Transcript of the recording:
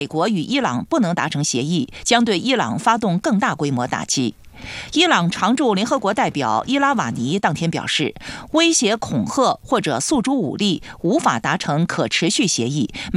美国与伊朗不能达成协议，将对伊朗发动更大规模打击。伊朗常驻联合国代表伊拉瓦尼当天表示，威胁、恐吓或者诉诸武力无法达成可持续协议。